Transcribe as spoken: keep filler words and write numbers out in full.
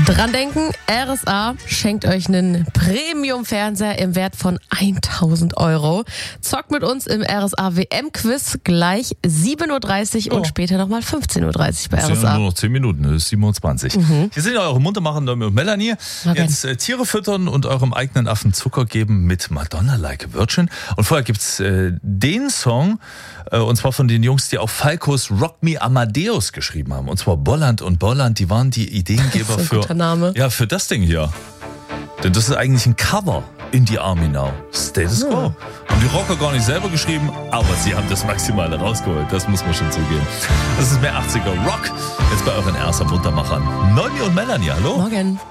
Dran denken, R S A schenkt euch einen Premium-Fernseher im Wert von tausend Euro. Zockt mit uns im R S A W M-Quiz gleich sieben Uhr dreißig und oh. später nochmal fünfzehn Uhr dreißig bei Das R S sind A. ja nur noch zehn Minuten, das ist siebenundzwanzig. Mhm. Hier sind ja eure Muntermacher Noemi und Melanie. Okay. Jetzt äh, Tiere füttern und eurem eigenen Affen Zucker geben mit Madonna Like a Virgin. Und vorher gibt's äh, den Song, äh, und zwar von den Jungs, die auch Falcos Rock Me Amadeus geschrieben haben. Und zwar Bolland und Bolland, die waren die Ideengeber das ist ein für, guter Name. ja, für das Ding hier. Denn das ist eigentlich ein Cover in die Army Now. Status Quo. Ja. Haben die Rocker gar nicht selber geschrieben, aber sie haben das Maximale rausgeholt. Das muss man schon zugeben. Das ist mehr achtziger Rock. Jetzt bei euren ersten Muntermachern. Noemi und Melanie, hallo? Morgen.